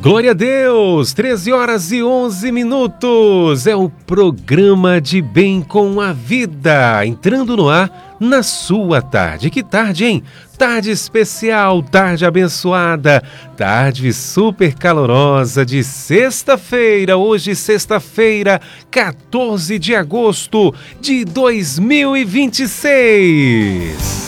Glória a Deus, 13 horas e 11 minutos, é o programa de Bem com a Vida, entrando no ar na sua tarde. Que tarde, hein? Tarde especial, tarde abençoada, tarde super calorosa de sexta-feira, hoje sexta-feira, 14 de agosto de 2026.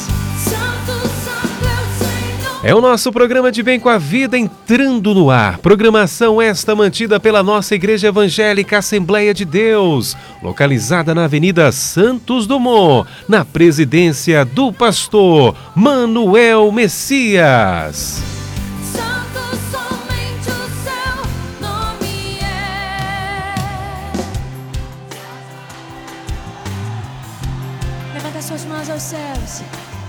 É o nosso programa de Bem com a Vida entrando no ar. Programação esta mantida pela nossa Igreja Evangélica Assembleia de Deus, localizada na Avenida Santos Dumont, na presidência do pastor Manuel Messias. Santo somente o seu nome é. Levanta suas mãos aos céus.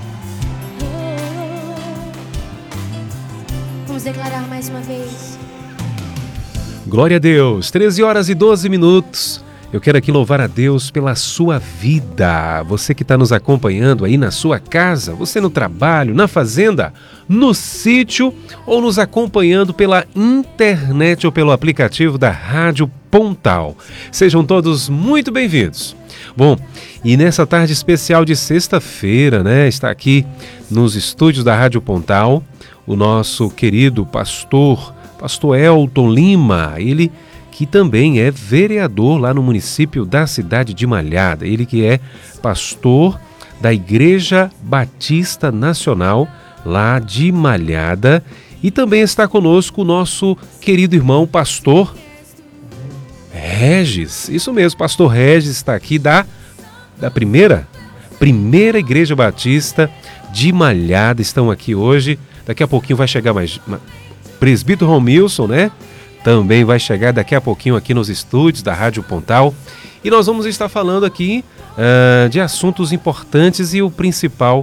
Vamos declarar mais uma vez. Glória a Deus, 13 horas e 12 minutos. Eu quero aqui louvar a Deus pela sua vida. Você que está nos acompanhando aí na sua casa, você no trabalho, na fazenda, no sítio ou nos acompanhando pela internet ou pelo aplicativo da Rádio Pontal. Sejam todos muito bem-vindos. Bom, e nessa tarde especial de sexta-feira, né, está aqui nos estúdios da Rádio Pontal o nosso querido pastor Elton Lima, ele que também é vereador lá no município da cidade de Malhada, ele que é pastor da Igreja Batista Nacional lá de Malhada, e também está conosco o nosso querido irmão pastor Regis, isso mesmo, pastor Regis está aqui da primeira Igreja Batista de Malhada, estão aqui hoje. Daqui a pouquinho vai chegar mais presbítero Romilson, né? Também vai chegar daqui a pouquinho aqui nos estúdios da Rádio Pontal. E nós vamos estar falando aqui de assuntos importantes, e o principal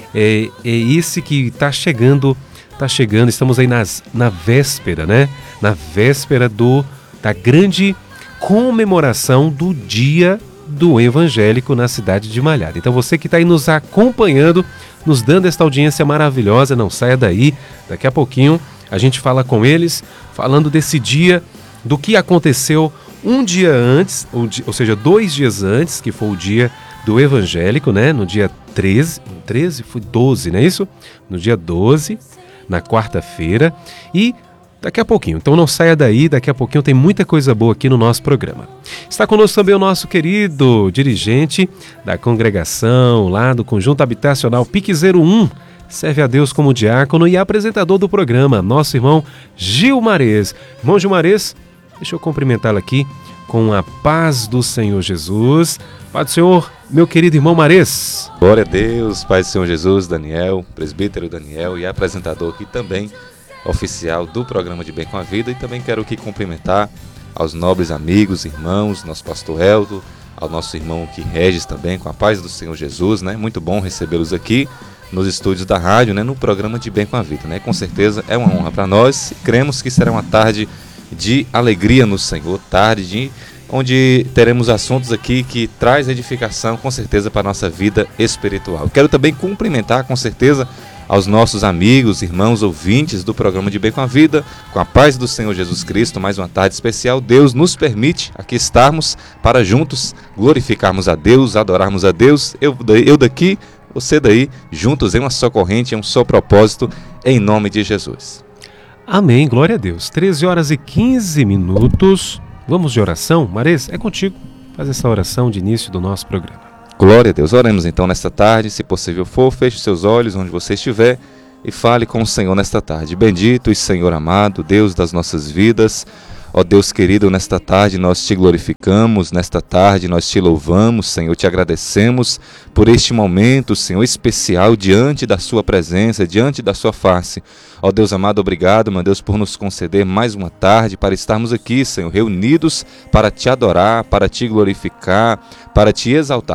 é esse que está chegando. Estamos aí na véspera, né? Na véspera da grande comemoração do Dia do Evangélico na cidade de Malhada. Então você que está aí nos acompanhando, nos dando esta audiência maravilhosa, não saia daí. Daqui a pouquinho a gente fala com eles, falando desse dia, do que aconteceu um dia antes, ou seja, 2 dias antes, que foi o dia do evangélico, né? No dia 13, foi 12, não é isso? No dia 12, na quarta-feira, e daqui a pouquinho, então não saia daí, daqui a pouquinho tem muita coisa boa aqui no nosso programa. Está conosco também o nosso querido dirigente da congregação, lá do Conjunto Habitacional Pique 01, serve a Deus como diácono e apresentador do programa, nosso irmão Gilmarez. Irmão Gilmarez, deixa eu cumprimentá-lo aqui com a paz do Senhor Jesus. Paz do Senhor, meu querido irmão Marez. Glória a Deus, paz do Senhor Jesus, Daniel, presbítero Daniel e apresentador aqui também, oficial do programa de Bem com a Vida, e também quero aqui cumprimentar aos nobres amigos, irmãos, nosso pastor Elton, ao nosso irmão aqui Regis também, com a paz do Senhor Jesus, né? Muito bom recebê-los aqui nos estúdios da rádio, né? No programa de Bem com a Vida, né? Com certeza é uma honra para nós, e cremos que será uma tarde de alegria no Senhor, tarde onde teremos assuntos aqui que traz edificação, com certeza, para a nossa vida espiritual. Quero também cumprimentar, com certeza, aos nossos amigos, irmãos, ouvintes do programa de Bem com a Vida, com a paz do Senhor Jesus Cristo, mais uma tarde especial. Deus nos permite aqui estarmos para juntos glorificarmos a Deus, adorarmos a Deus, eu daqui, você daí, juntos em uma só corrente, em um só propósito, em nome de Jesus. Amém, glória a Deus. 13 horas e 15 minutos. Vamos de oração? Marez, é contigo. Faz essa oração de início do nosso programa. Glória a Deus. Oremos então nesta tarde, se possível for, feche seus olhos onde você estiver e fale com o Senhor nesta tarde. Bendito e Senhor amado, Deus das nossas vidas, ó Deus querido, nesta tarde nós te glorificamos, nesta tarde nós te louvamos, Senhor, te agradecemos por este momento, Senhor, especial diante da sua presença, diante da sua face. Ó Deus amado, obrigado, meu Deus, por nos conceder mais uma tarde para estarmos aqui, Senhor, reunidos para te adorar, para te glorificar, para te exaltar.